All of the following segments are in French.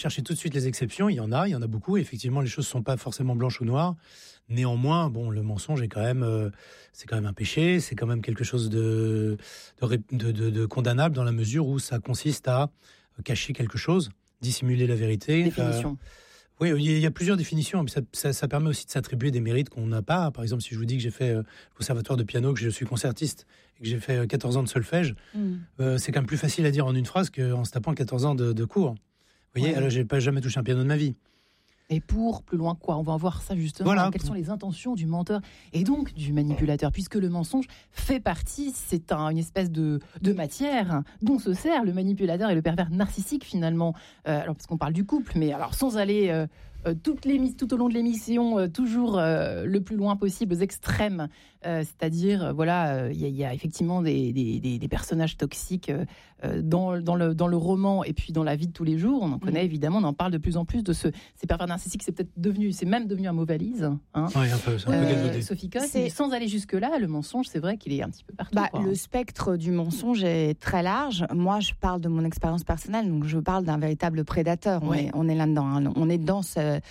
chercher tout de suite les exceptions, il y en a beaucoup. Effectivement, les choses sont pas forcément blanches ou noires. Néanmoins, le mensonge est quand même, c'est quand même un péché, c'est quand même quelque chose de condamnable dans la mesure où ça consiste à cacher quelque chose, dissimuler la vérité. Définition. Oui, il y a plusieurs définitions. Ça permet aussi de s'attribuer des mérites qu'on n'a pas. Par exemple, si je vous dis que j'ai fait le conservatoire de piano, que je suis concertiste et que j'ai fait 14 ans de solfège, c'est quand même plus facile à dire en une phrase qu'en se tapant 14 ans de cours. Vous voyez, alors j'ai jamais touché un piano de ma vie. Et pour plus loin quoi, on va voir ça justement. Voilà. Quelles sont les intentions du menteur et donc du manipulateur, puisque le mensonge fait partie, c'est une espèce de matière dont se sert le manipulateur et le pervers narcissique finalement. Alors parce qu'on parle du couple, mais alors sans aller tout au long de l'émission, toujours le plus loin possible aux extrêmes. C'est-à-dire, il y a effectivement des personnages toxiques dans le roman et puis dans la vie de tous les jours. On en connaît évidemment, on en parle de plus en plus de ces pervers narcissiques. C'est même devenu un mot valise. Hein. Oui, un peu galvaudé. Sophie Coste, sans aller jusque-là, le mensonge, c'est vrai qu'il est un petit peu partout. Le spectre du mensonge est très large. Moi, je parle de mon expérience personnelle, donc je parle d'un véritable prédateur. On est là-dedans. Hein. On est dans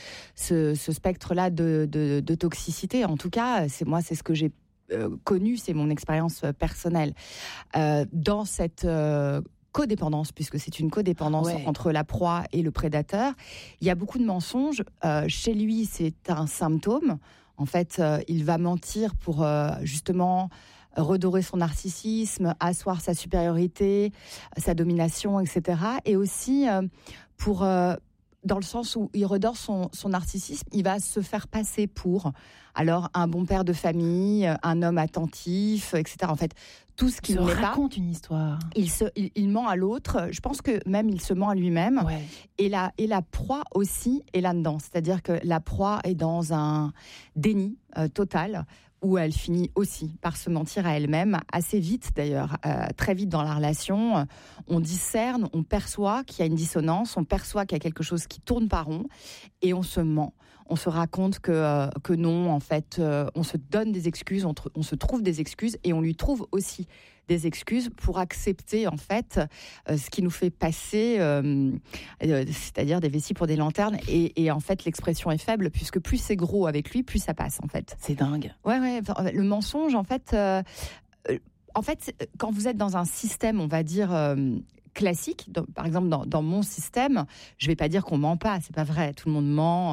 ce spectre-là de toxicité. En tout cas, c'est ce que j'ai connu, c'est mon expérience personnelle. Dans cette codépendance, puisque c'est une codépendance entre la proie et le prédateur, il y a beaucoup de mensonges. Chez lui, c'est un symptôme. En fait, il va mentir pour justement redorer son narcissisme, asseoir sa supériorité, sa domination, etc. Et aussi pour... dans le sens où il redore son narcissisme, il va se faire passer pour un bon père de famille, un homme attentif, etc. En fait, tout ce qu'il n'est pas. Il raconte une histoire. Il ment à l'autre. Je pense que même il se ment à lui-même. Ouais. Et la proie aussi est là-dedans. C'est-à-dire que la proie est dans un déni total, où elle finit aussi par se mentir à elle-même, assez vite d'ailleurs, très vite dans la relation. On discerne, on perçoit qu'il y a une dissonance, on perçoit qu'il y a quelque chose qui tourne pas rond, et on se ment. On se raconte que non, en fait, on se donne des excuses, on se trouve des excuses, et on lui trouve aussi des excuses pour accepter en fait ce qui nous fait passer, c'est-à-dire des vessies pour des lanternes. Et en fait, l'expression est faible, puisque plus c'est gros avec lui, plus ça passe en fait. C'est dingue. Ouais. Le mensonge, en fait, quand vous êtes dans un système, on va dire classique, par exemple dans mon système, je vais pas dire qu'on ment pas, c'est pas vrai, tout le monde ment,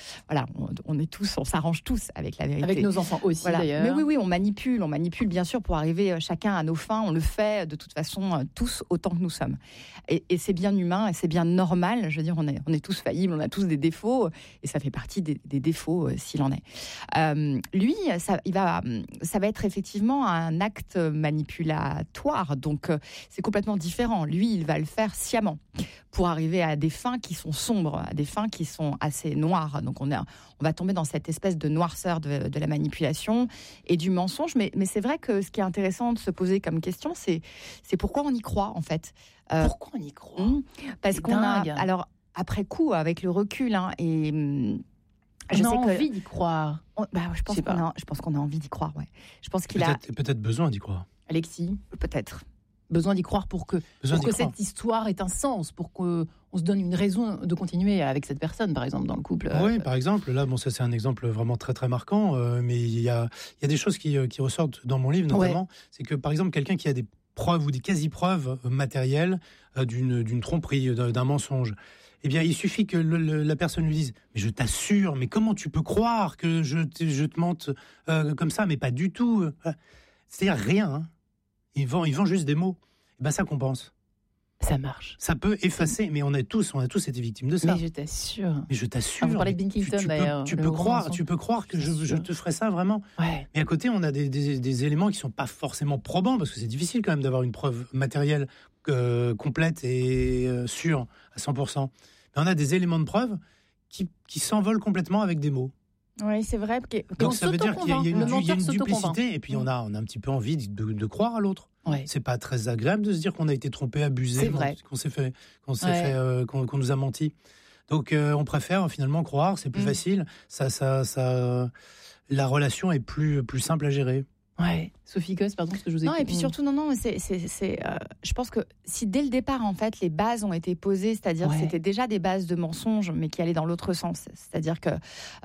on s'arrange tous avec la vérité. Avec nos enfants aussi d'ailleurs. Mais oui, on manipule bien sûr pour arriver chacun à nos fins, on le fait de toute façon tous autant que nous sommes. Et c'est bien humain et c'est bien normal, je veux dire, on est tous faillibles, on a tous des défauts et ça fait partie des défauts s'il en est. Lui, ça va être effectivement un acte manipulatoire, donc c'est complètement différent. Lui, il va le faire sciemment pour arriver à des fins qui sont sombres, à des fins qui sont assez noires. Donc on va tomber dans cette espèce de noirceur de la manipulation et du mensonge. Mais c'est vrai que ce qui est intéressant de se poser comme question, c'est pourquoi on y croit en fait. Pourquoi on y croit Parce qu'on a... Alors, après coup, avec le recul, on a envie d'y croire. Je pense qu'on a envie d'y croire, ouais. Je pense qu'il peut-être besoin d'y croire. Alexis, peut-être. Besoin d'y croire pour que cette histoire ait un sens, pour qu'on se donne une raison de continuer avec cette personne, par exemple, dans le couple. Oui, par exemple, là, ça c'est un exemple vraiment très très marquant, mais il y a des choses qui ressortent dans mon livre, notamment, c'est que par exemple, quelqu'un qui a des preuves ou des quasi-preuves matérielles d'une tromperie, d'un mensonge, eh bien, il suffit que la personne lui dise « Mais je t'assure, mais comment tu peux croire que je te mente comme ça ?» Mais pas du tout. C'est-à-dire rien, hein. Ils vendent juste des mots. Et ben ça compense. Ça marche. Ça peut effacer, mais on a tous été victimes de ça. Mais je t'assure. Ah, vous parlez de Binkington d'ailleurs. Tu peux croire que je te ferais ça vraiment. Ouais. Mais à côté, on a des éléments qui sont pas forcément probants, parce que c'est difficile quand même d'avoir une preuve matérielle complète et sûre à 100%. Mais on a des éléments de preuve qui s'envolent complètement avec des mots. Oui, c'est vrai. Donc ça veut dire qu'il y a une duplicité, et puis on a un petit peu envie de croire à l'autre. Ouais. C'est pas très agréable de se dire qu'on a été trompé, abusé, qu'on nous a menti. Donc on préfère finalement croire, c'est plus facile. La relation est plus simple à gérer. Ouais. Sophie Coste, pardon, parce que je vous ai... Non, et puis surtout, je pense que si dès le départ, en fait, les bases ont été posées, c'est-à-dire que c'était déjà des bases de mensonges, mais qui allaient dans l'autre sens. C'est-à-dire que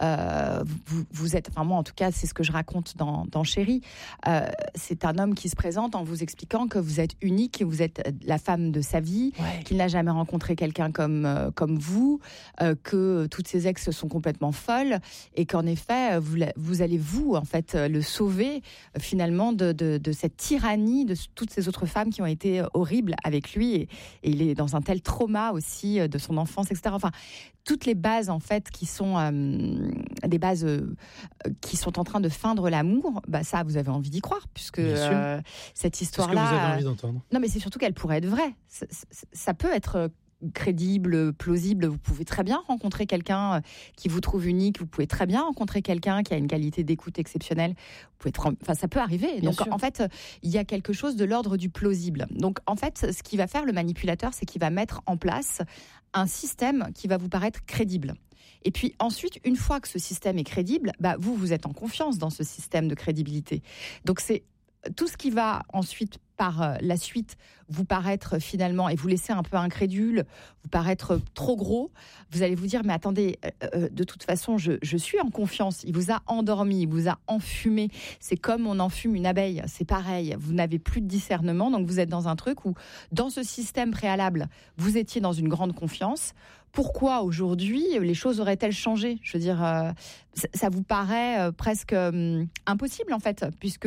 vous êtes, enfin moi en tout cas, c'est ce que je raconte dans Chérie, c'est un homme qui se présente en vous expliquant que vous êtes unique, que vous êtes la femme de sa vie, qu'il n'a jamais rencontré quelqu'un comme vous, que toutes ses ex sont complètement folles, et qu'en effet, vous allez en fait, le sauver finalement de cette tyrannie de toutes ces autres femmes qui ont été horribles avec lui, et il est dans un tel trauma aussi de son enfance, etc. Enfin, toutes les bases en fait qui sont des bases qui sont en train de feindre l'amour, ça vous avez envie d'y croire, puisque cette histoire-là. Est-ce que vous avez envie d'entendre ? Non, mais c'est surtout qu'elle pourrait être vraie. Ça peut être crédible, plausible. Vous pouvez très bien rencontrer quelqu'un qui vous trouve unique. Vous pouvez très bien rencontrer quelqu'un qui a une qualité d'écoute exceptionnelle. Ça peut arriver. Bien Donc, sûr. en fait, il y a quelque chose de l'ordre du plausible. Donc, en fait, ce qu'il va faire le manipulateur, c'est qu'il va mettre en place un système qui va vous paraître crédible. Et puis ensuite, une fois que ce système est crédible, vous êtes en confiance dans ce système de crédibilité. Donc, c'est tout ce qui va ensuite, par la suite, vous paraître finalement, et vous laisser un peu incrédule, vous paraître trop gros, vous allez vous dire, mais attendez, de toute façon, je suis en confiance. Il vous a endormi, il vous a enfumé. C'est comme on enfume une abeille, c'est pareil. Vous n'avez plus de discernement, donc vous êtes dans un truc où, dans ce système préalable, vous étiez dans une grande confiance. Pourquoi aujourd'hui les choses auraient-elles changé ? Je veux dire, ça vous paraît presque impossible en fait, puisque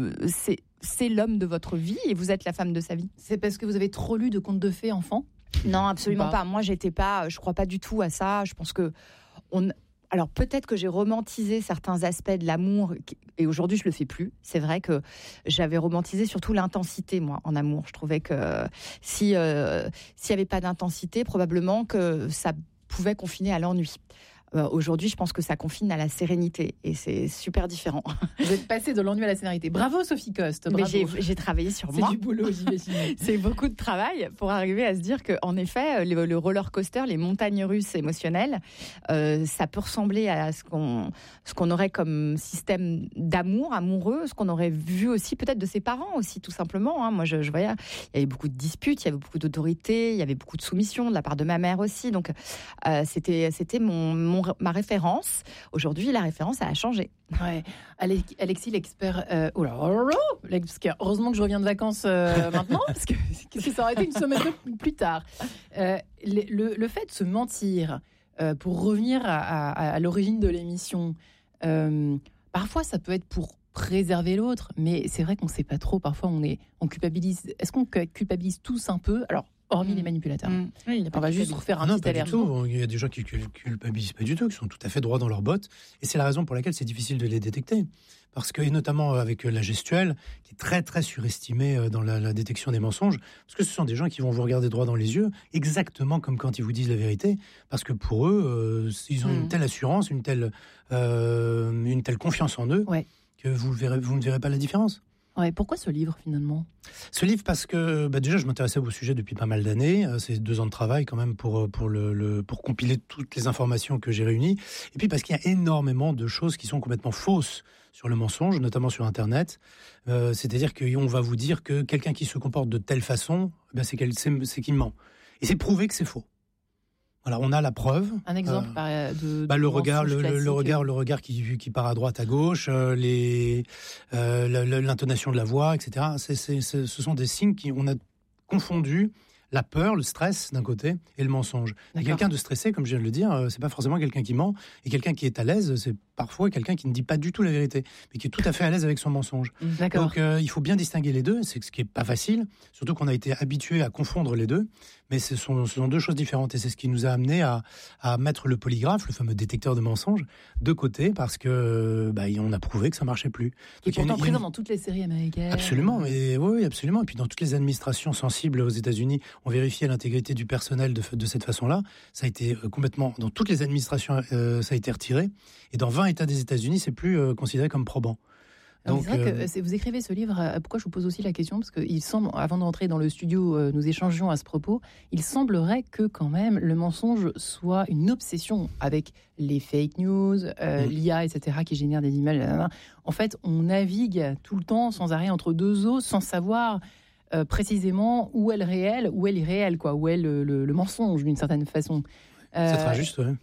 c'est l'homme de votre vie et vous êtes la femme de sa vie. C'est parce que vous avez trop lu de contes de fées enfant ? Non, absolument pas. Moi, je crois pas du tout à ça. Je pense que alors peut-être que j'ai romantisé certains aspects de l'amour, et aujourd'hui je le fais plus. C'est vrai que j'avais romantisé surtout l'intensité, moi, en amour. Je trouvais que s'il y avait pas d'intensité, probablement que ça pouvait confiner à l'ennui. Aujourd'hui, je pense que ça confine à la sérénité, et c'est super différent. Vous êtes passée de l'ennui à la sérénité. Bravo Sophie Coste. Bravo. Mais j'ai travaillé sur moi. C'est du boulot, j'imagine. C'est beaucoup de travail pour arriver à se dire qu'en effet, le roller coaster, les montagnes russes émotionnelles, ça peut ressembler à ce qu'on aurait comme système amoureux, ce qu'on aurait vu aussi peut-être de ses parents aussi, tout simplement. Moi, je voyais, il y avait beaucoup de disputes, il y avait beaucoup d'autorité, il y avait beaucoup de soumission de la part de ma mère aussi. Donc, c'était ma référence. Aujourd'hui, la référence, elle a changé. Ouais. Alexis, l'expert... heureusement que je reviens de vacances maintenant, parce que ça aurait été une semaine plus tard. Le fait de se mentir, pour revenir à l'origine de l'émission, parfois ça peut être pour préserver l'autre, mais c'est vrai qu'on ne sait pas trop. Parfois, on culpabilise. Est-ce qu'on culpabilise tous un peu ? Alors, hormis les manipulateurs. Oui, on va juste refaire un petit aller. Non, il y a des gens qui ne culpabilisent pas du tout, qui sont tout à fait droits dans leurs bottes. Et c'est la raison pour laquelle c'est difficile de les détecter. Parce que, et notamment avec la gestuelle, qui est très, très surestimée dans la détection des mensonges, parce que ce sont des gens qui vont vous regarder droit dans les yeux, exactement comme quand ils vous disent la vérité, parce que pour eux, ils ont une telle assurance, une telle confiance en eux, que vous ne verrez pas la différence. Ouais, pourquoi ce livre finalement ? Ce livre parce que déjà je m'intéressais au sujet depuis pas mal d'années. C'est 2 ans de travail quand même pour compiler toutes les informations que j'ai réunies. Et puis parce qu'il y a énormément de choses qui sont complètement fausses sur le mensonge, notamment sur Internet. C'est-à-dire qu'on va vous dire que quelqu'un qui se comporte de telle façon, c'est qu'il ment. Et c'est prouvé que c'est faux. Voilà, on a la preuve. Un exemple le regard qui part à droite, à gauche, l'intonation de la voix, etc. Ce sont des signes on a confondu la peur, le stress d'un côté et le mensonge. Et quelqu'un de stressé, comme je viens de le dire, c'est pas forcément quelqu'un qui ment. Et quelqu'un qui est à l'aise, c'est parfois quelqu'un qui ne dit pas du tout la vérité, mais qui est tout à fait à l'aise avec son mensonge. D'accord. Donc il faut bien distinguer les deux, c'est ce qui est pas facile, surtout qu'on a été habitué à confondre les deux, mais ce sont 2 choses différentes, et c'est ce qui nous a amené à mettre le polygraphe, le fameux détecteur de mensonges, de côté, parce que on a prouvé que ça marchait plus. Et pourtant présent dans toutes les séries américaines. Absolument, oui, absolument. Et puis dans toutes les administrations sensibles aux États-Unis, on vérifiait l'intégrité du personnel de cette façon-là. Ça a été complètement, dans toutes les administrations, ça a été retiré. Et dans 20 États des États-Unis, c'est plus considéré comme probant. Donc, c'est vrai que vous écrivez ce livre, pourquoi je vous pose aussi la question, parce qu'il semble, avant d'entrer dans le studio, nous échangions à ce propos, il semblerait que quand même le mensonge soit une obsession avec les fake news, l'IA, etc., qui génère des images. En fait, on navigue tout le temps sans arrêt entre deux eaux, sans savoir précisément où est le réel, où est l'irréel, quoi, où est le mensonge d'une certaine façon. C'est très juste, ouais.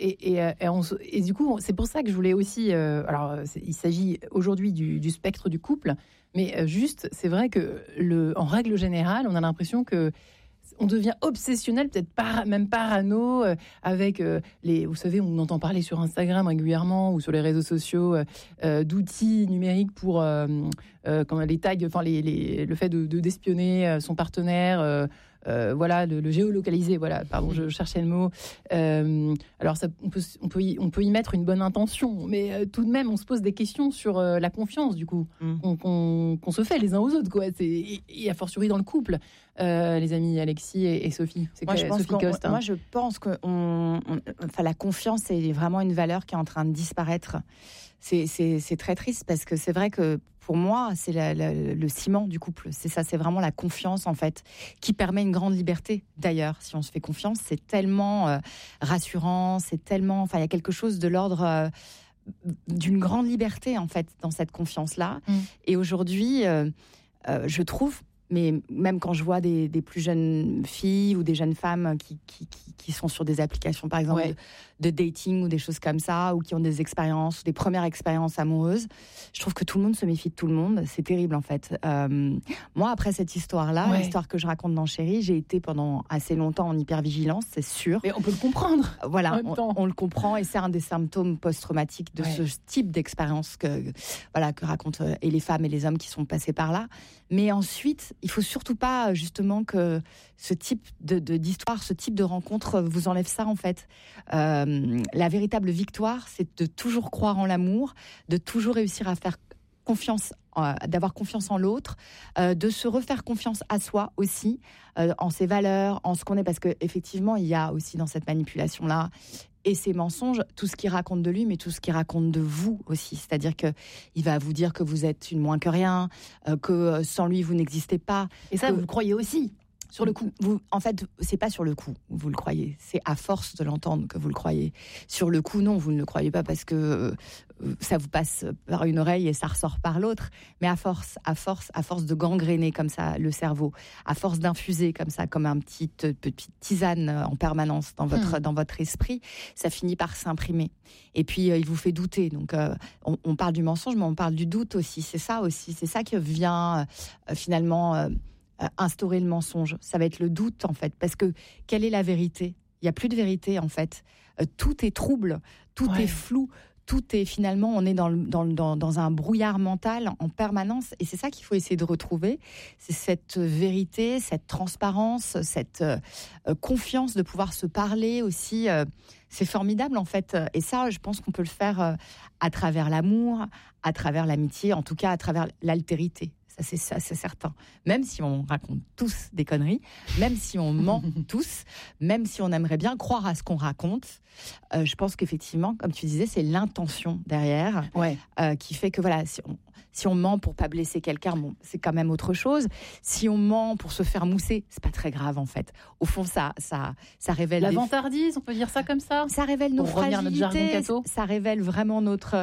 Et du coup, c'est pour ça que je voulais aussi... il s'agit aujourd'hui du spectre du couple, mais juste, c'est vrai que, en règle générale, on a l'impression que on devient obsessionnel, peut-être même parano, avec vous savez, on entend parler sur Instagram régulièrement ou sur les réseaux sociaux d'outils numériques pour quand les tags, enfin le fait d'espionner son partenaire. Voilà, le géolocaliser, voilà, pardon, je cherchais le mot. Alors, on peut y mettre une bonne intention, mais tout de même, on se pose des questions sur la confiance, du coup, qu'on se fait les uns aux autres, quoi. Et a fortiori dans le couple, les amis Alexis et Sophie. Moi, je pense que la confiance, c'est vraiment une valeur qui est en train de disparaître. C'est très triste parce que c'est vrai que pour moi, c'est le ciment du couple. C'est ça, c'est vraiment la confiance en fait, qui permet une grande liberté. D'ailleurs, si on se fait confiance, c'est tellement rassurant, c'est tellement, il y a quelque chose de l'ordre d'une grande liberté en fait dans cette confiance-là. Et aujourd'hui, je trouve. Mais même quand je vois des plus jeunes filles ou des jeunes femmes qui sont sur des applications, par exemple, de dating ou des choses comme ça, ou qui ont des expériences, des premières expériences amoureuses, je trouve que tout le monde se méfie de tout le monde. C'est terrible, en fait. Moi, après cette histoire-là, l'histoire que je raconte dans Chérie, j'ai été pendant assez longtemps en hypervigilance, c'est sûr. Mais on peut le comprendre. Voilà, on le comprend, et c'est un des symptômes post-traumatiques de ce type d'expérience que racontent et les femmes et les hommes qui sont passés par là. Mais ensuite, il faut surtout pas justement que ce type d'histoire, ce type de rencontre vous enlève ça en fait. La véritable victoire, c'est de toujours croire en l'amour, de toujours réussir à faire confiance, d'avoir confiance en l'autre, de se refaire confiance à soi aussi, en ses valeurs, en ce qu'on est, parce que effectivement, il y a aussi dans cette manipulation-là et ces mensonges, tout ce qu'il raconte de lui, mais tout ce qu'il raconte de vous aussi. C'est-à-dire qu'il va vous dire que vous êtes une moins que rien, que sans lui, vous n'existez pas. Et ça, vous le croyez aussi, sur le coup. En fait, c'est pas sur le coup, vous le croyez. C'est à force de l'entendre que vous le croyez. Sur le coup, non, vous ne le croyez pas parce que ça vous passe par une oreille et ça ressort par l'autre. Mais à force de gangréner comme ça le cerveau, à force d'infuser comme ça, comme un petite tisane en permanence dans votre esprit, ça finit par s'imprimer. Et puis, il vous fait douter. Donc, on parle du mensonge, mais on parle du doute aussi. C'est ça aussi. C'est ça qui vient finalement instaurer le mensonge. Ça va être le doute, en fait. Parce que, quelle est la vérité ? Il n'y a plus de vérité, en fait. Tout est trouble, tout est flou. Tout est finalement, on est dans un brouillard mental en permanence, et c'est ça qu'il faut essayer de retrouver, c'est cette vérité, cette transparence, cette confiance de pouvoir se parler aussi. C'est formidable en fait, et ça, je pense qu'on peut le faire à travers l'amour, à travers l'amitié, en tout cas à travers l'altérité. Ça, c'est certain. Même si on raconte tous des conneries, même si on ment tous, même si on aimerait bien croire à ce qu'on raconte, je pense qu'effectivement, comme tu disais, c'est l'intention derrière qui fait que voilà, si on ment pour pas blesser quelqu'un, bon, c'est quand même autre chose. Si on ment pour se faire mousser, c'est pas très grave en fait. Au fond, ça révèle la vantardise, on peut dire ça comme ça. Ça révèle nos fragilités, ça révèle vraiment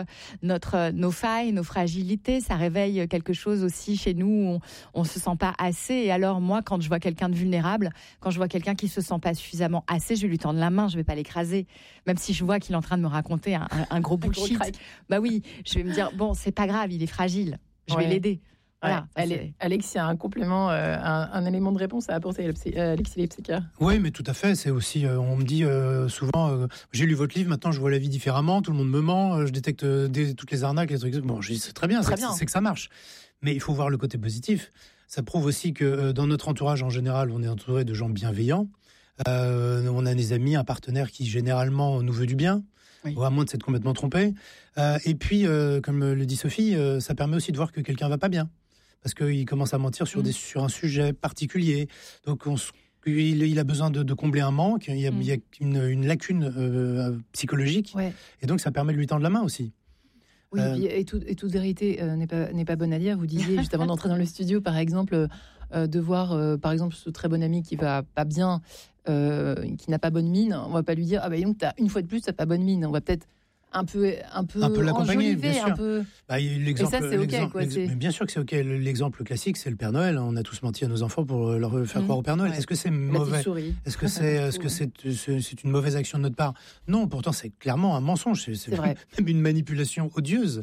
nos failles, nos fragilités. Ça réveille quelque chose aussi chez nous où on se sent pas assez. Et alors moi, quand je vois quelqu'un de vulnérable, quand je vois quelqu'un qui se sent pas suffisamment assez, je vais lui tendre la main, je vais pas l'écraser, même si je vois qu'il est en train de me raconter un gros bullshit. Bah oui, je vais me dire bon, c'est pas grave, il est fragile. Je vais l'aider. Voilà. Alex, il y a un complément, un élément de réponse à apporter, Alexis les psychiatres. Oui, mais tout à fait. C'est aussi, on me dit souvent, j'ai lu votre livre, maintenant je vois la vie différemment, tout le monde me ment, je détecte toutes les arnaques, les trucs. Bon, je dis c'est très bien, c'est que ça marche. Mais il faut voir le côté positif. Ça prouve aussi que dans notre entourage, en général, on est entouré de gens bienveillants. On a des amis, un partenaire qui généralement nous veut du bien. Ou à moins de s'être complètement trompé. Et puis, comme le dit Sophie, ça permet aussi de voir que quelqu'un va pas bien. Parce qu'il commence à mentir sur un sujet particulier. Donc, il a besoin de combler un manque. Il y a une lacune psychologique. Et donc, ça permet de lui tendre la main aussi. Oui, et toute vérité n'est pas bonne à dire. Vous disiez juste avant d'entrer dans le studio, par exemple, de voir, par exemple, ce très bon ami qui va pas bien, qui n'a pas bonne mine. On va pas lui dire donc une fois de plus t'as pas bonne mine. On va peut-être un peu l'accompagner, bien sûr. un peu. Et ça, c'est ok, quoi. Bien sûr que c'est ok. L'exemple classique, c'est le Père Noël. On a tous menti à nos enfants pour leur faire croire au Père Noël. Est-ce que c'est mauvais ? Est-ce que c'est une mauvaise action de notre part ? Non, pourtant c'est clairement un mensonge. C'est même une manipulation odieuse.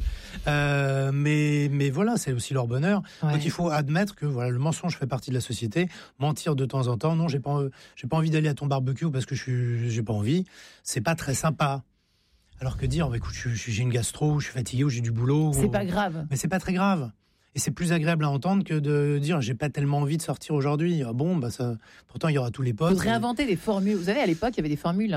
Mais voilà, c'est aussi leur bonheur. Ouais. Donc il faut admettre que voilà, le mensonge fait partie de la société. Mentir de temps en temps. Non, j'ai pas envie d'aller à ton barbecue parce que j'ai pas envie. C'est pas très sympa. Alors que dire, écoute, j'ai une gastro, je suis fatigué ou j'ai du boulot. C'est pas grave. Mais c'est pas très grave. Et c'est plus agréable à entendre que de dire j'ai pas tellement envie de sortir aujourd'hui. Ah bon, ça. Pourtant il y aura tous les potes. Il faudrait inventer des formules. Vous savez, à l'époque, il y avait des formules.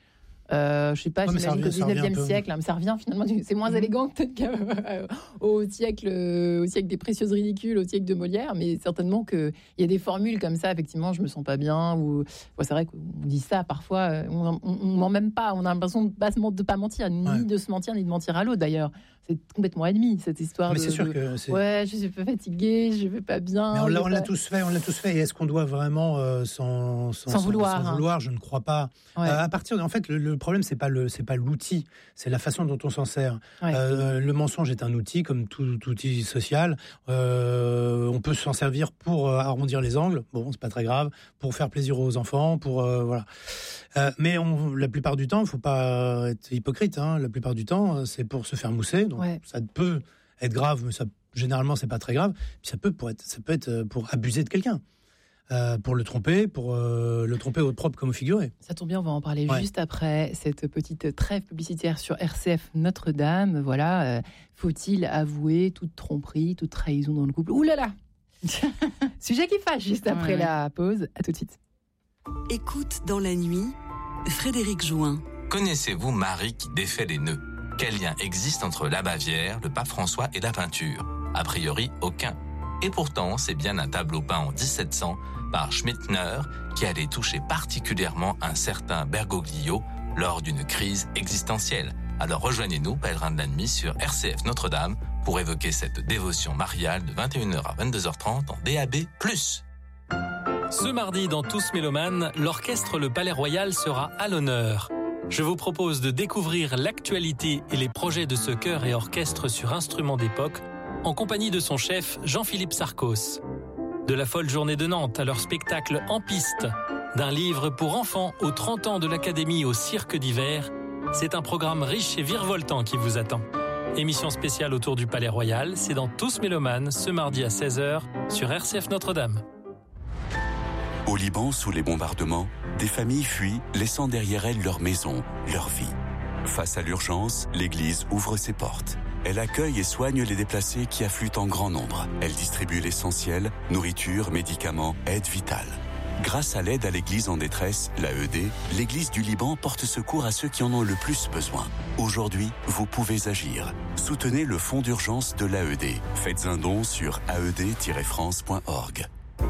Je sais pas, j'imagine qu'au 19e siècle, mais ça revient finalement. C'est moins élégant peut-être qu'au siècle des précieuses ridicules, au siècle de Molière, mais certainement qu'il y a des formules comme ça. Effectivement, je me sens pas bien. C'est vrai qu'on dit ça parfois. On ment même pas. On a l'impression de pas mentir, ni de se mentir, ni de mentir à l'autre d'ailleurs. C'est complètement ennemi cette histoire. Mais c'est sûr que c'est... Ouais, je suis pas fatiguée, je vais pas bien. Mais on l'a tous fait. Et est-ce qu'on doit vraiment sans vouloir, je ne crois pas. Ouais. À partir en fait, le problème c'est pas l'outil, c'est la façon dont on s'en sert. Ouais. Le mensonge est un outil comme tout outil social. On peut s'en servir pour arrondir les angles. Bon, c'est pas très grave. Pour faire plaisir aux enfants, voilà. Mais la plupart du temps, il faut pas être hypocrite. La plupart du temps, c'est pour se faire mousser. Donc ça peut être grave, mais généralement c'est pas très grave. Puis ça peut être pour abuser de quelqu'un, pour le tromper au propre comme au figuré. Ça tombe bien, on va en parler juste après cette petite trêve publicitaire sur RCF Notre-Dame. Voilà, faut-il avouer toute tromperie, toute trahison dans le couple ? Ouh là là. Sujet qui fâche juste après la pause. À tout de suite. Écoute dans la nuit, Frédéric Jouin. Connaissez-vous Marie qui défait les nœuds ? Quel lien existe entre la Bavière, le pape François et la peinture ? A priori, aucun. Et pourtant, c'est bien un tableau peint en 1700 par Schmittner qui allait toucher particulièrement un certain Bergoglio lors d'une crise existentielle. Alors rejoignez-nous, pèlerins de la nuit, sur RCF Notre-Dame pour évoquer cette dévotion mariale de 21h à 22h30 en DAB+. Ce mardi, dans Tous Mélomanes, l'orchestre Le Palais Royal sera à l'honneur. Je vous propose de découvrir l'actualité et les projets de ce chœur et orchestre sur instruments d'époque en compagnie de son chef Jean-Philippe Sarcos. De la folle journée de Nantes à leur spectacle En piste, d'un livre pour enfants aux 30 ans de l'Académie au cirque d'hiver, c'est un programme riche et virevoltant qui vous attend. Émission spéciale autour du Palais Royal, c'est dans Tous Mélomanes ce mardi à 16h sur RCF Notre-Dame. Au Liban, sous les bombardements, des familles fuient, laissant derrière elles leur maison, leur vie. Face à l'urgence, l'Église ouvre ses portes. Elle accueille et soigne les déplacés qui affluent en grand nombre. Elle distribue l'essentiel, nourriture, médicaments, aide vitale. Grâce à l'aide à l'Église en détresse, l'AED, l'Église du Liban porte secours à ceux qui en ont le plus besoin. Aujourd'hui, vous pouvez agir. Soutenez le fonds d'urgence de l'AED. Faites un don sur aed-france.org.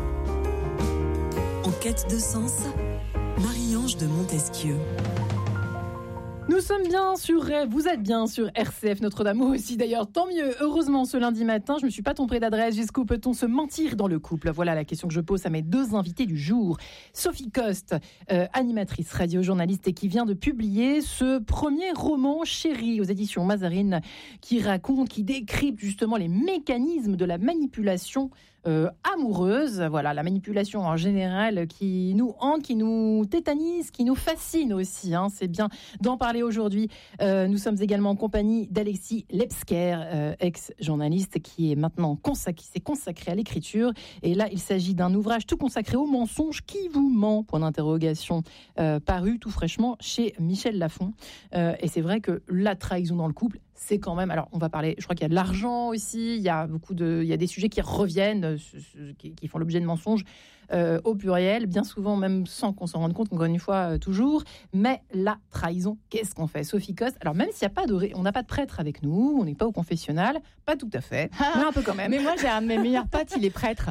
En quête de sens, Marie-Ange de Montesquieu. Nous sommes bien vous êtes bien sur RCF Notre-Dame, moi aussi d'ailleurs, tant mieux. Heureusement, ce lundi matin, je ne me suis pas trompée d'adresse. Jusqu'où peut-on se mentir dans le couple ? Voilà la question que je pose à mes deux invités du jour. Sophie Coste, animatrice radio-journaliste et qui vient de publier ce premier roman Chérie aux éditions Mazarine, qui décrypte justement les mécanismes de la manipulation amoureuse, voilà, la manipulation en général qui nous hante, qui nous tétanise, qui nous fascine aussi, c'est bien d'en parler aujourd'hui. Nous sommes également en compagnie d'Alexis Lepsker, ex-journaliste qui est maintenant s'est consacré à l'écriture, et là il s'agit d'un ouvrage tout consacré au mensonge qui vous ment, point d'interrogation, paru tout fraîchement chez Michel Lafon, et c'est vrai que la trahison dans le couple, c'est quand même, alors on va parler, je crois qu'il y a de l'argent aussi, il y a des sujets qui reviennent, qui font l'objet de mensonges, au pluriel, bien souvent même sans qu'on s'en rende compte, encore une fois, toujours. Mais la trahison, qu'est-ce qu'on fait? Sophie Coste, alors même s'il n'y a pas on n'a pas de prêtre avec nous, on n'est pas au confessionnal, pas tout à fait, mais un peu quand même. Mais moi, j'ai un de mes meilleurs potes, il est prêtre.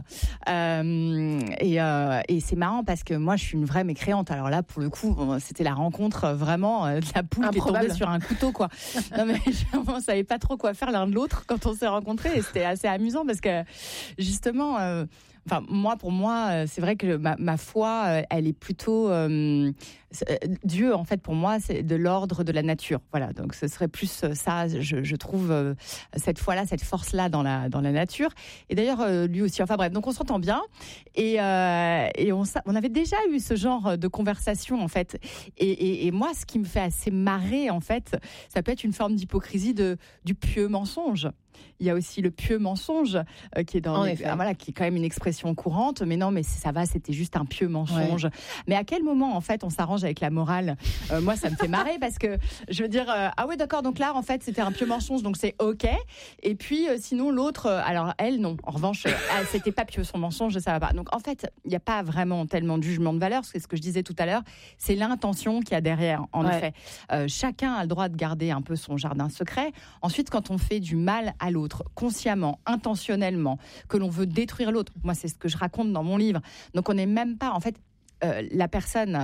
Et c'est marrant parce que moi, je suis une vraie mécréante. Alors là, pour le coup, c'était la rencontre vraiment de la poule qui est tombée sur un couteau, quoi. Non, mais on ne savait pas trop quoi faire l'un de l'autre quand on s'est rencontrés. Et c'était assez amusant parce que, justement... pour moi, c'est vrai que ma foi, elle est plutôt... Dieu, en fait, pour moi, c'est de l'ordre de la nature. Voilà, donc ce serait plus ça, je trouve, cette foi-là, cette force-là dans la nature. Et d'ailleurs, lui aussi. Enfin bref, donc on s'entend bien. Et on avait déjà eu ce genre de conversation, en fait. Et moi, ce qui me fait assez marrer, en fait, ça peut être une forme d'hypocrisie du pieux mensonge. Il y a aussi le pieux mensonge qui est qui est quand même une expression courante. Mais non, mais ça va, c'était juste un pieux mensonge. Ouais. Mais à quel moment, en fait, on s'arrange avec la morale? Moi, ça me fait marrer parce que je veux dire, ah ouais, d'accord, donc là, en fait, c'était un pieux mensonge, donc c'est OK. Et puis, sinon, l'autre, alors elle, non. En revanche, c'était pas pieux son mensonge, ça va pas. Donc, en fait, il n'y a pas vraiment tellement de jugement de valeur. C'est ce que je disais tout à l'heure. C'est l'intention qu'il y a derrière, en effet. Chacun a le droit de garder un peu son jardin secret. Ensuite, quand on fait du mal à l'autre, consciemment, intentionnellement, que l'on veut détruire l'autre. Moi, c'est ce que je raconte dans mon livre. Donc, on n'est même pas, en fait, la personne,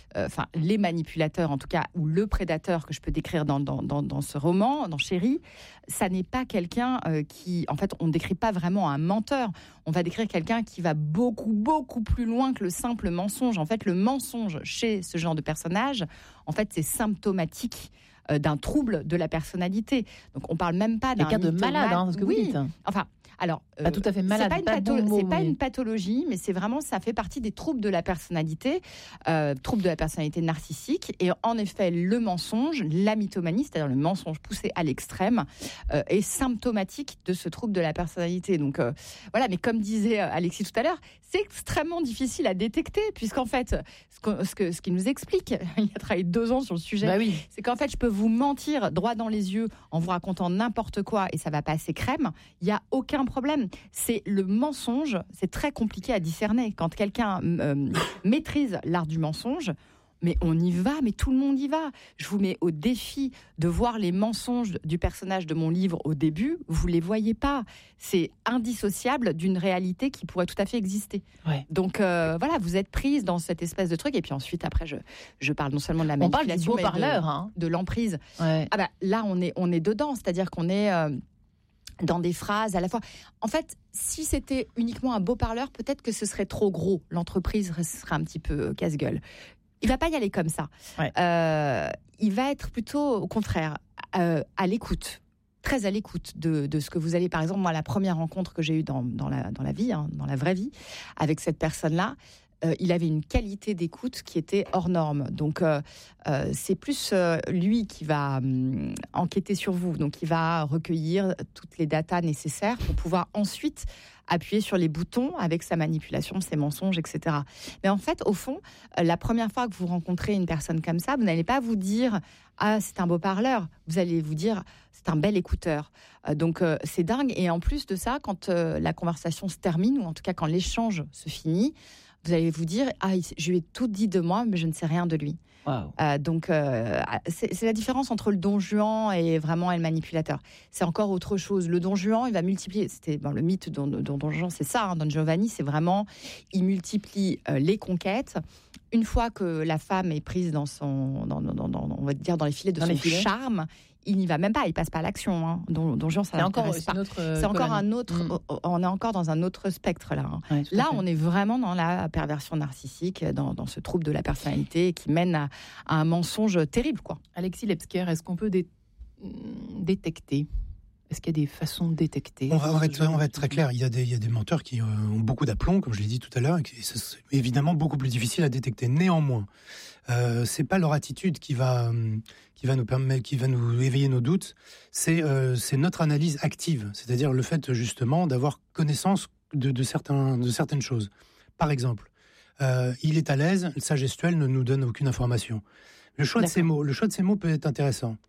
les manipulateurs en tout cas, ou le prédateur que je peux décrire dans ce roman, dans Chérie, ça n'est pas quelqu'un qui, en fait, on ne décrit pas vraiment un menteur. On va décrire quelqu'un qui va beaucoup, beaucoup plus loin que le simple mensonge. En fait, le mensonge chez ce genre de personnage, en fait, c'est symptomatique d'un trouble de la personnalité. Donc, on parle même pas d'un cas de malade, ce que vous dites. Enfin, alors, pas tout à fait malade. C'est pas une pathologie, mais c'est vraiment, ça fait partie des troubles de la personnalité, troubles de la personnalité narcissique. Et en effet, le mensonge, la mythomanie, c'est-à-dire le mensonge poussé à l'extrême, est symptomatique de ce trouble de la personnalité. Donc voilà, mais comme disait Alexis tout à l'heure, c'est extrêmement difficile à détecter, puisqu'en fait, ce qu'il nous explique, il a travaillé 2 ans sur le sujet, c'est qu'en fait, je peux vous mentir droit dans les yeux en vous racontant n'importe quoi et ça va passer crème. Il n'y a aucun problème. C'est le mensonge, c'est très compliqué à discerner. Quand quelqu'un maîtrise l'art du mensonge, mais on y va, mais tout le monde y va. Je vous mets au défi de voir les mensonges du personnage de mon livre au début. Vous les voyez pas. C'est indissociable d'une réalité qui pourrait tout à fait exister. Ouais. Donc voilà, vous êtes prise dans cette espèce de truc. Et puis ensuite, après, je parle non seulement de la manipulation, on parle du de l'emprise. Ouais. Ah bah, là, on est dedans. C'est-à-dire qu'on est... dans des phrases à la fois. En fait, si c'était uniquement un beau parleur, peut-être que ce serait trop gros. L'entreprise serait un petit peu casse-gueule. Il va pas y aller comme ça. Ouais. Il va être plutôt, au contraire, à l'écoute, très à l'écoute de ce que vous allez... Par exemple, moi, la première rencontre que j'ai eue dans la vie, dans la vraie vie, avec cette personne-là, il avait une qualité d'écoute qui était hors norme. Donc, c'est plus lui qui va enquêter sur vous. Donc, il va recueillir toutes les datas nécessaires pour pouvoir ensuite appuyer sur les boutons avec sa manipulation, ses mensonges, etc. Mais en fait, au fond, la première fois que vous rencontrez une personne comme ça, vous n'allez pas vous dire « Ah, c'est un beau parleur ». Vous allez vous dire « C'est un bel écouteur ». Donc, c'est dingue. Et en plus de ça, quand la conversation se termine, ou en tout cas quand l'échange se finit, vous allez vous dire « Ah, je lui ai tout dit de moi, mais je ne sais rien de lui ». Wow. Donc, c'est la différence entre le don Juan et vraiment le manipulateur. C'est encore autre chose. Le don Juan, il va multiplier. C'était le mythe de Don Juan, c'est ça. Don Giovanni, c'est vraiment, il multiplie les conquêtes. Une fois que la femme est prise dans on va dire dans les filets de son charme, il n'y va même pas, il passe pas à l'action. Hein. Don Juan, ça n'intéresse pas. C'est encore un autre. On est encore dans un autre spectre là. Hein. Ouais, là, on est vraiment dans la perversion narcissique, dans ce trouble de la personnalité qui mène à un mensonge terrible, quoi. Alexis Lepsker, est-ce qu'on peut détecter? Est-ce qu'il y a des façons de détecter? On va être très clair. Il y a des menteurs qui ont beaucoup d'aplomb, comme je l'ai dit tout à l'heure, et c'est évidemment beaucoup plus difficile à détecter. Néanmoins, c'est pas leur attitude qui va nous permettre, qui va nous éveiller nos doutes. C'est notre analyse active, c'est-à-dire le fait justement d'avoir connaissance de certaines choses. Par exemple, il est à l'aise, sa gestuelle ne nous donne aucune information. Le choix de ces mots peut être intéressant.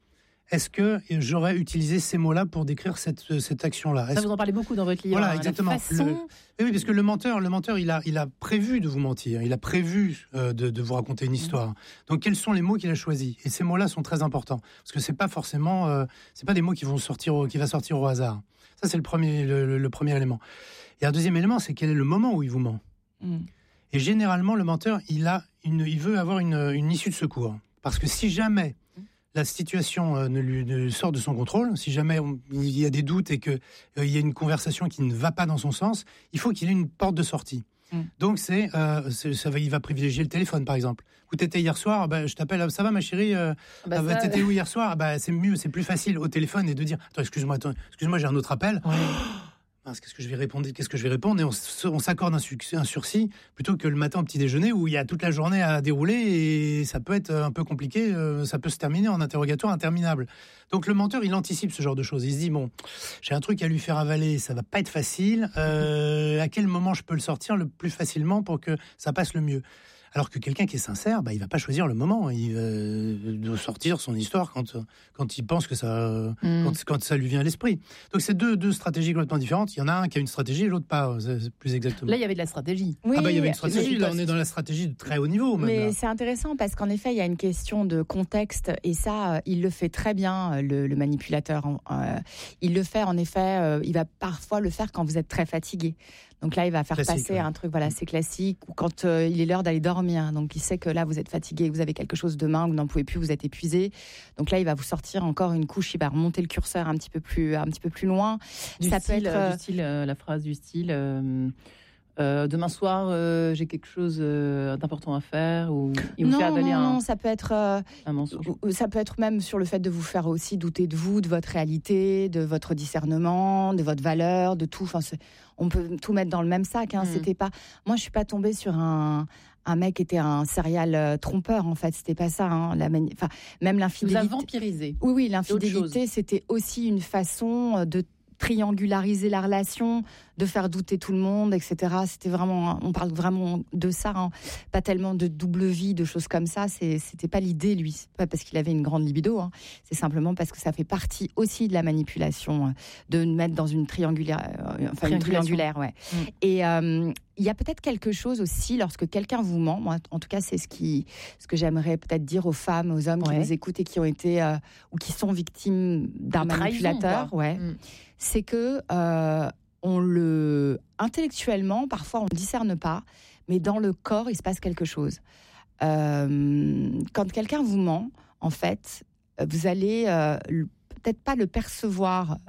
est-ce que j'aurais utilisé ces mots-là pour décrire cette action-là? Ça, vous en parlez beaucoup dans votre livre. Voilà, exactement. Oui, parce que le menteur, il a prévu de vous mentir. Il a prévu de vous raconter une histoire. Donc, quels sont les mots qu'il a choisis? Et ces mots-là sont très importants. Parce que c'est pas forcément... c'est pas des mots qui va sortir au hasard. Ça, c'est le premier élément. Et un deuxième élément, c'est quel est le moment où il vous ment. Et généralement, le menteur, il veut avoir une issue de secours. Parce que si jamais la situation ne sort de son contrôle, si jamais il y a des doutes et qu'il y a une conversation qui ne va pas dans son sens, il faut qu'il ait une porte de sortie. Donc, il va privilégier le téléphone, par exemple. Où t'étais hier soir, je t'appelle, ça va ma chérie, t'étais où hier soir? C'est mieux, c'est plus facile au téléphone et de dire, excuse-moi, j'ai un autre appel. Ouais. Qu'est-ce que je vais répondre? Et on s'accorde un sursis plutôt que le matin au petit déjeuner où il y a toute la journée à dérouler et ça peut être un peu compliqué, ça peut se terminer en interrogatoire interminable. Donc le menteur, il anticipe ce genre de choses. Il se dit, bon, j'ai un truc à lui faire avaler, ça va pas être facile. À quel moment je peux le sortir le plus facilement pour que ça passe le mieux? Alors que quelqu'un qui est sincère, il va pas choisir le moment. Il va sortir son histoire quand il pense que ça, quand ça lui vient à l'esprit. Donc c'est deux stratégies complètement différentes. Il y en a un qui a une stratégie et l'autre pas. C'est plus exactement. Là, il y avait de la stratégie. Oui, il y avait une stratégie. Là, on est dans la stratégie de très haut niveau. Mais c'est intéressant parce qu'en effet, il y a une question de contexte et ça, il le fait très bien, le manipulateur. Il le fait en effet. Il va parfois le faire quand vous êtes très fatigué. Donc là, il va faire passer un truc, c'est classique, ou quand il est l'heure d'aller dormir. Donc il sait que là, vous êtes fatigué, vous avez quelque chose de main, vous n'en pouvez plus, vous êtes épuisé. Donc là, il va vous sortir encore une couche, il va remonter le curseur un petit peu plus loin. Ça peut être la phrase du style. Demain soir, j'ai quelque chose d'important à faire, ou il vous fait avaler non, ça peut être un mensonge. Ça peut être même sur le fait de vous faire aussi douter de vous, de votre réalité, de votre discernement, de votre valeur, de tout. Enfin, on peut tout mettre dans le même sac. C'était pas. Moi, je suis pas tombée sur un mec qui était un serial trompeur. En fait, c'était pas ça. Même l'infidélité. Vous a vampirisé. Oui, l'infidélité, c'était aussi une façon de triangulariser la relation, de faire douter tout le monde, etc. C'était vraiment, on parle vraiment de ça, pas tellement de double vie, de choses comme ça. C'était pas l'idée, lui. C'est pas parce qu'il avait une grande libido, c'est simplement parce que ça fait partie aussi de la manipulation, de mettre dans une triangulaire, une triangulaire, ouais. Et il y a peut-être quelque chose aussi lorsque quelqu'un vous ment. Moi, en tout cas, c'est ce que j'aimerais peut-être dire aux femmes, aux hommes qui nous écoutent et qui ont été ou qui sont victimes d'un manipulateur. C'est que intellectuellement, parfois on ne discerne pas, mais dans le corps, il se passe quelque chose. Quand quelqu'un vous ment, en fait, vous allez peut-être pas le percevoir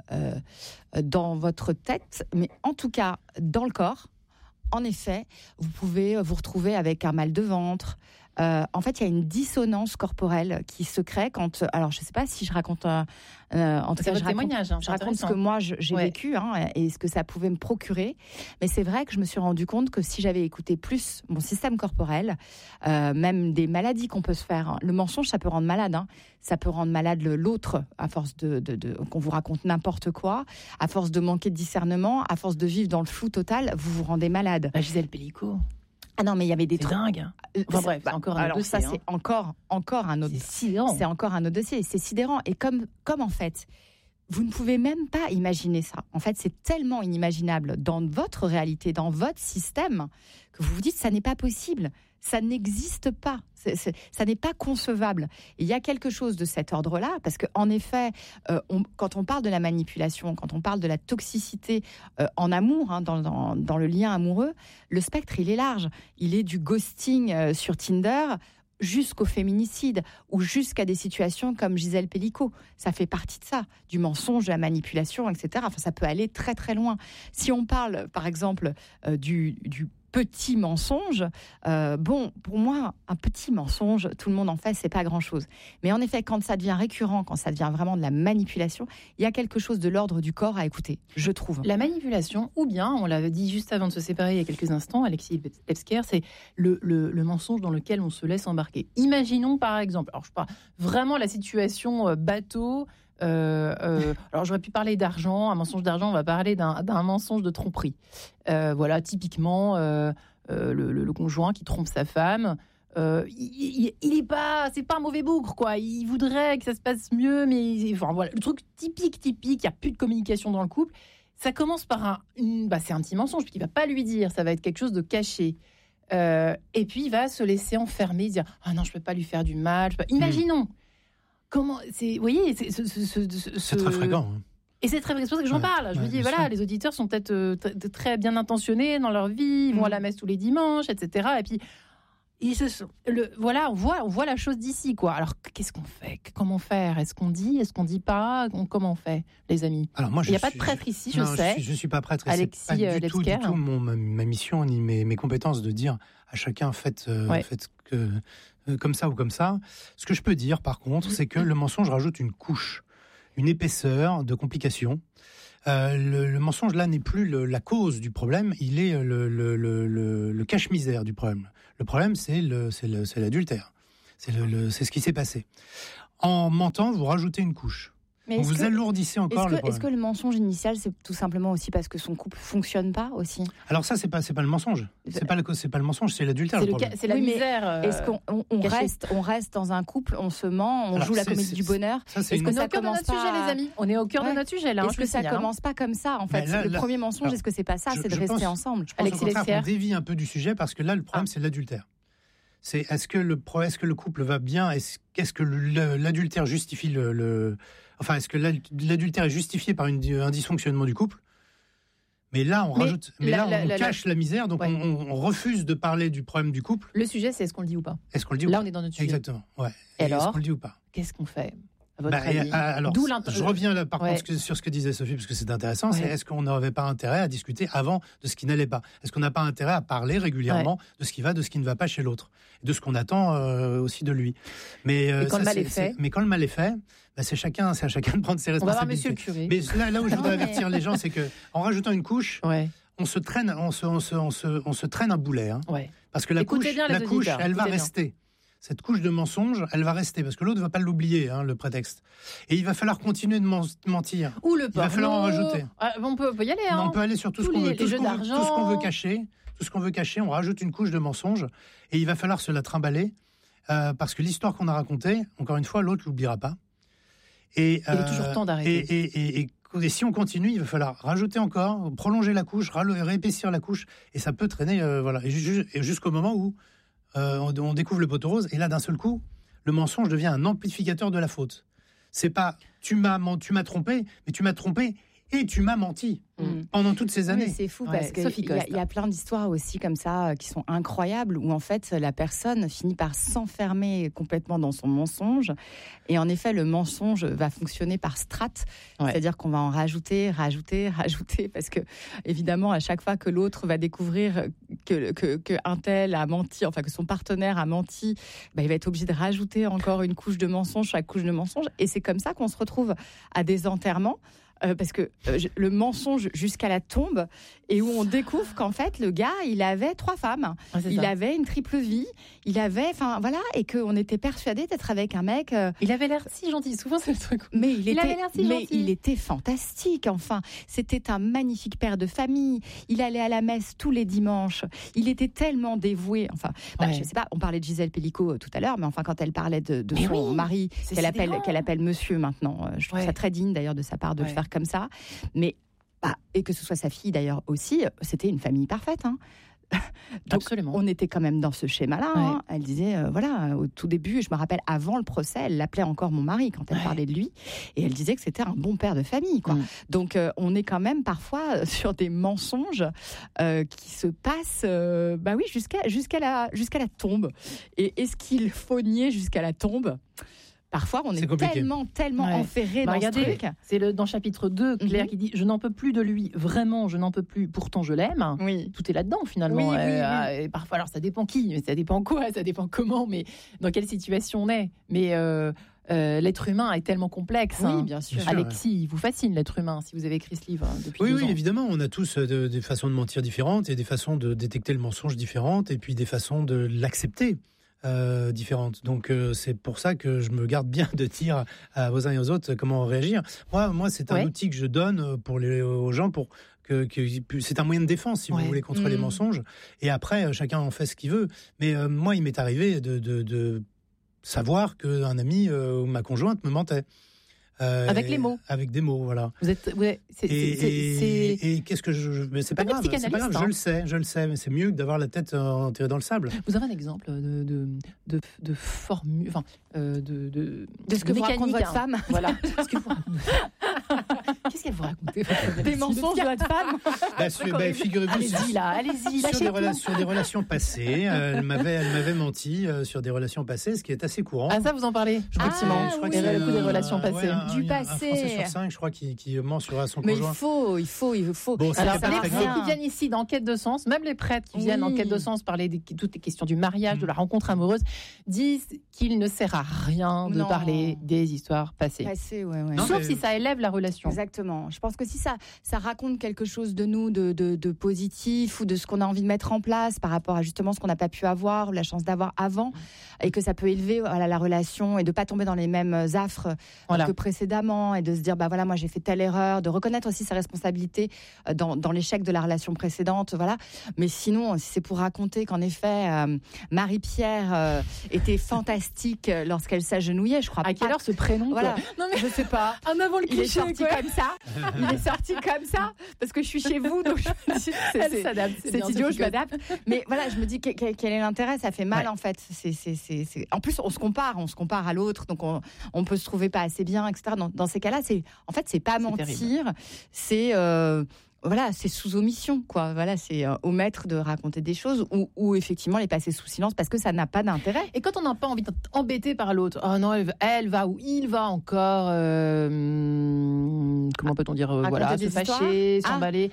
dans votre tête, mais en tout cas dans le corps. En effet, vous pouvez vous retrouver avec un mal de ventre. En fait, il y a une dissonance corporelle qui se crée quand... Alors, je ne sais pas si je raconte... en tout cas, je raconte ce que moi, j'ai vécu et ce que ça pouvait me procurer. Mais c'est vrai que je me suis rendu compte que si j'avais écouté plus mon système corporel, même des maladies qu'on peut se faire... Le mensonge, ça peut rendre malade. Ça peut rendre malade l'autre à force qu'on vous raconte n'importe quoi, à force de manquer de discernement, à force de vivre dans le flou total, vous vous rendez malade. Gisèle Pellicot. Ah non, mais il y avait des trucs. C'est dingue. Enfin bref, c'est encore un autre dossier. Ça, c'est encore un autre. C'est sidérant. C'est encore un autre dossier. C'est sidérant. Et comme en fait, vous ne pouvez même pas imaginer ça. En fait, c'est tellement inimaginable dans votre réalité, dans votre système, que vous vous dites ça n'est pas possible. Ça n'existe pas. Ça n'est pas concevable. Et il y a quelque chose de cet ordre-là, parce qu'en effet, quand on parle de la manipulation, quand on parle de la toxicité en amour, dans le lien amoureux, le spectre, il est large. Il est du ghosting sur Tinder jusqu'au féminicide ou jusqu'à des situations comme Gisèle Pellicot. Ça fait partie de ça, du mensonge, de la manipulation, etc. Enfin, ça peut aller très, très loin. Si on parle, par exemple, du petit mensonge, pour moi, un petit mensonge, tout le monde en fait, c'est pas grand-chose. Mais en effet, quand ça devient récurrent, quand ça devient vraiment de la manipulation, il y a quelque chose de l'ordre du corps à écouter, je trouve. La manipulation, ou bien, on l'avait dit juste avant de se séparer il y a quelques instants, Alexis Lepsker, c'est le mensonge dans lequel on se laisse embarquer. Imaginons par exemple, alors je parle vraiment la situation bateau. Alors j'aurais pu parler d'argent, un mensonge d'argent, on va parler d'un mensonge de tromperie. Voilà, typiquement le conjoint qui trompe sa femme. il est pas, c'est pas un mauvais bougre, quoi. Il voudrait que ça se passe mieux, mais enfin voilà, le truc typique, il y a plus de communication dans le couple. Ça commence par c'est un petit mensonge puis il va pas lui dire, ça va être quelque chose de caché. Et puis il va se laisser enfermer, dire ah non, je peux pas lui faire du mal. Imaginons comment c'est, vous voyez, c'est très fréquent. Hein. Et c'est très, c'est pour ça que j'en parle. Je me dis, voilà, les auditeurs sont peut-être très bien intentionnés dans leur vie, ils vont à la messe tous les dimanches, etc. Et puis, on voit la chose d'ici, quoi. Alors, qu'est-ce qu'on fait ? Comment faire ? Est-ce qu'on dit ? Est-ce qu'on dit pas ? Comment on fait, les amis ? Alors moi, il n'y a pas de prêtre ici, je sais. Je suis pas prêtre. Alexis c'est pas du tout ma mission ni mes compétences de dire à chacun faites comme ça ou comme ça. Ce que je peux dire, par contre, c'est que le mensonge rajoute une couche, une épaisseur de complications. Le mensonge, là, n'est plus la cause du problème, il est le cache-misère du problème. Le problème, c'est l'adultère. C'est ce qui s'est passé. En mentant, vous rajoutez une couche. Donc vous alourdissez encore le problème. Est-ce que le mensonge initial, c'est tout simplement aussi parce que son couple fonctionne pas aussi ? Alors ça, c'est pas le mensonge. C'est pas le mensonge, c'est l'adultère. C'est la misère. Est-ce qu'on reste dans un couple, on se ment, on joue la comédie du bonheur ? Est-ce qu'on est au cœur de notre sujet, les amis ? On est au cœur de notre sujet là. Est-ce que ça commence pas comme ça en fait ? Le premier mensonge, est-ce que c'est pas ça ? C'est de rester ensemble. Je pense au contraire qu'on dévie un peu du sujet parce que là, le problème, c'est l'adultère. C'est est-ce que le couple va bien ? Est-ce que l'adultère justifie Enfin, est-ce que l'adultère est justifié par un dysfonctionnement du couple ? Mais là, on rajoute. Mais là, on cache la misère, donc on refuse de parler du problème du couple. Le sujet, c'est est-ce qu'on le dit ou pas ? Est-ce qu'on le dit ou pas ? Là, on est dans notre sujet. Exactement. Ouais. Et alors, est-ce qu'on le dit ou pas ? Qu'est-ce qu'on fait ? À votre avis ? Alors, je reviens là, par contre, sur ce que disait Sophie, parce que c'est intéressant. C'est est-ce qu'on n'avait pas intérêt à discuter avant de ce qui n'allait pas ? Est-ce qu'on n'a pas intérêt à parler régulièrement de ce qui va, de ce qui ne va pas chez l'autre, et de ce qu'on attend aussi de lui ? Mais quand le mal est fait, c'est à chacun de prendre ses responsabilités. On va voir Monsieur le curé. Mais là où je voudrais avertir les gens, c'est que en rajoutant une couche, on se traîne un boulet, hein, parce que la couche, elle va rester. Cette couche de mensonge, elle va rester, parce que l'autre ne va pas l'oublier, le prétexte. Et il va falloir continuer de mentir. Ou le porno. Il va falloir en rajouter. On peut y aller. On peut aller sur tout ce qu'on veut. Tout ce qu'on veut cacher. Tout ce qu'on veut cacher, on rajoute une couche de mensonge. Et il va falloir se la trimballer, parce que l'histoire qu'on a racontée, encore une fois, l'autre ne l'oubliera pas. Et, il est toujours temps d'arrêter. Et si on continue, il va falloir rajouter encore, prolonger la couche, réépaissir la couche. Et ça peut traîner, et jusqu'au moment où on découvre le poteau rose, et là, d'un seul coup, le mensonge devient un amplificateur de la faute. C'est pas tu m'as trompé, mais tu m'as trompé et tu m'as menti pendant toutes ces années. Mais c'est fou parce qu'il y a plein d'histoires aussi comme ça qui sont incroyables où en fait la personne finit par s'enfermer complètement dans son mensonge et en effet le mensonge va fonctionner par strates, c'est-à-dire qu'on va en rajouter parce que évidemment à chaque fois que l'autre va découvrir que un tel a menti, enfin que son partenaire a menti, il va être obligé de rajouter encore une couche de mensonge, chaque couche de mensonge, et c'est comme ça qu'on se retrouve à des enterrements. Parce que le mensonge jusqu'à la tombe, et où on découvre qu'en fait le gars il avait 3 femmes, il avait une triple vie, et qu'on était persuadé d'être avec un mec. Il avait l'air si gentil, souvent c'est le truc. Mais il était fantastique. Enfin, c'était un magnifique père de famille. Il allait à la messe tous les dimanches. Il était tellement dévoué. Enfin, je sais pas. On parlait de Gisèle Pellicot tout à l'heure, mais enfin quand elle parlait de son mari qu'elle appelle Monsieur maintenant, je trouve ça très digne d'ailleurs de sa part de le faire comme ça, mais et que ce soit sa fille d'ailleurs aussi, c'était une famille parfaite. Donc, absolument. On était quand même dans ce schéma-là. Elle disait, au tout début, je me rappelle, avant le procès, elle l'appelait encore mon mari quand elle parlait de lui, et elle disait que c'était un bon père de famille, quoi. Donc, on est quand même parfois sur des mensonges qui se passent, jusqu'à la tombe. Et est-ce qu'il faut nier jusqu'à la tombe ? Parfois, on est tellement enferré dans ce truc. C'est dans chapitre 2, Claire qui dit « Je n'en peux plus de lui, vraiment, je n'en peux plus, pourtant je l'aime ». Tout est là-dedans, finalement. Et parfois, alors ça dépend qui, mais ça dépend quoi, ça dépend comment, mais dans quelle situation on est. Mais l'être humain est tellement complexe. Oui, bien sûr. Alexis, il vous fascine l'être humain, si vous avez écrit ce livre depuis 2 ans. Oui, évidemment. On a tous des façons de mentir différentes, et des façons de détecter le mensonge différentes, et puis des façons de l'accepter. différentes. Donc c'est pour ça que je me garde bien de dire aux uns et aux autres comment réagir. Moi c'est un outil que je donne aux gens pour que c'est un moyen de défense, si vous voulez, contre les mensonges. Et après, chacun en fait ce qu'il veut. Mais moi, il m'est arrivé de savoir qu'un ami ou ma conjointe me mentait. Avec les mots. Avec des mots, voilà. Vous êtes, et qu'est-ce que mais c'est pas grave, c'est pas grave, je le sais, mais c'est mieux que d'avoir la tête enterrée dans le sable. Vous avez un exemple de formule, enfin, de ce que vous raconte votre femme. Voilà. Qu'est-ce qu'elle vous raconte? Des mensonges de votre femme. Figurez-vous. Allez-y. Sur des relations passées, elle m'avait menti sur des relations passées, ce qui est assez courant. Ah, ça, vous en parlez? Je crois que c'est le coup des relations passées. Du passé. Un Français sur 5, je crois, qui ment sur son conjoint. Mais il faut. Bon, alors, les prêtres qui viennent ici dans Quête de Sens, même les prêtres qui viennent en Quête de Sens parler de toutes les questions du mariage, de la rencontre amoureuse, disent qu'il ne sert à rien de parler des histoires passées. Sauf si ça élève la relation. Exactement. Je pense que si ça raconte quelque chose de nous, de positif, ou de ce qu'on a envie de mettre en place par rapport à justement ce qu'on n'a pas pu avoir, ou la chance d'avoir avant, et que ça peut élever la relation et de pas tomber dans les mêmes affres que précédemment, et de se dire moi j'ai fait telle erreur, de reconnaître aussi sa responsabilité dans l'échec de la relation précédente, voilà. Mais sinon, si c'est pour raconter qu'en effet Marie-Pierre était fantastique lorsqu'elle s'agenouillait, je crois pas. À quelle heure ce prénom? Voilà. Non mais je sais pas. En avant le cliché. Il est sorti comme ça. Il est sorti comme ça parce que je suis chez vous, donc je me dis, elle s'adapte. C'est idiot, je m'adapte. Mais voilà, je me dis quel est l'intérêt? Ça fait mal en fait. En plus, on se compare à l'autre, donc on peut se trouver pas assez bien, etc. Dans ces cas-là, c'est pas mentir, c'est sous omission, quoi. Voilà, c'est omettre de raconter des choses ou effectivement les passer sous silence parce que ça n'a pas d'intérêt. Et quand on n'a pas envie d'être embêté par l'autre, oh non, elle va ou il va encore, comment peut-on dire, se fâcher, s'emballer,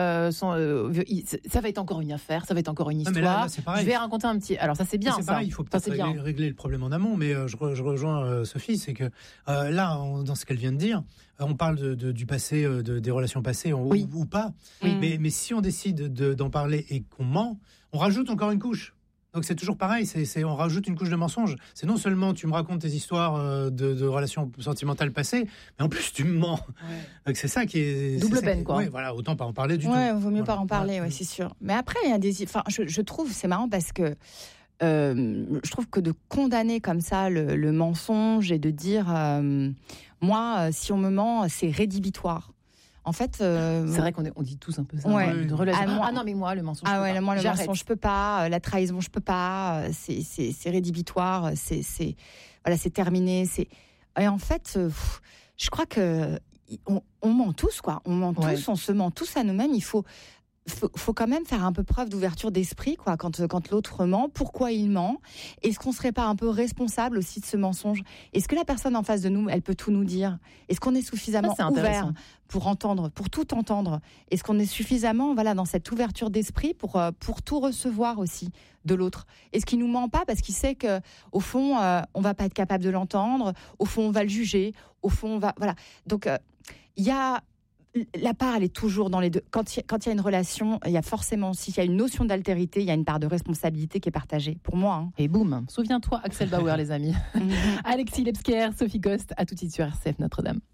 ça va être encore une affaire, ça va être encore une histoire. Là, je vais raconter un petit. Alors ça c'est bien. C'est pareil, il faut peut-être régler le problème en amont, mais je rejoins Sophie, c'est que là, dans ce qu'elle vient de dire, on parle du passé, des relations passées ou pas. Oui. Mais si on décide d'en parler et qu'on ment, on rajoute encore une couche. Donc c'est toujours pareil, on rajoute une couche de mensonge. C'est non seulement tu me racontes tes histoires de relations sentimentales passées, mais en plus tu me mens. Ouais. Donc c'est ça qui est... Double peine, quoi. Ouais, voilà, autant pas en parler du tout. Ouais, vaut mieux pas en parler, c'est sûr. Mais après, il y a des... Enfin, je trouve, c'est marrant parce que je trouve que de condamner comme ça le mensonge et de dire moi, si on me ment, c'est rédhibitoire. En fait, c'est vrai qu'on dit tous un peu ça. Une relation. Non, mais moi, le mensonge. Le mensonge, je peux pas. La trahison, je peux pas. C'est rédhibitoire. C'est terminé. Et en fait, je crois que on ment tous, quoi. On ment tous. On se ment tous à nous-mêmes. Il faut quand même faire un peu preuve d'ouverture d'esprit, quoi, quand l'autre ment. Pourquoi il ment? Est-ce qu'on serait pas un peu responsable aussi de ce mensonge? Est-ce que la personne en face de nous, elle peut tout nous dire? Est-ce qu'on est suffisamment ouvert pour entendre, pour tout entendre? Est-ce qu'on est suffisamment, dans cette ouverture d'esprit pour tout recevoir aussi de l'autre? Est-ce qu'il nous ment pas parce qu'il sait que au fond, on va pas être capable de l'entendre? Au fond, on va le juger. Au fond, Donc, il y a la part, elle est toujours dans les deux. Quand il y a une relation, il y a forcément, s'il y a une notion d'altérité, il y a une part de responsabilité qui est partagée. Pour moi. Et boum, souviens-toi, Axel Bauer, les amis. Alexis Lebsker, Sophie Coste, à tout de suite sur RCF Notre-Dame.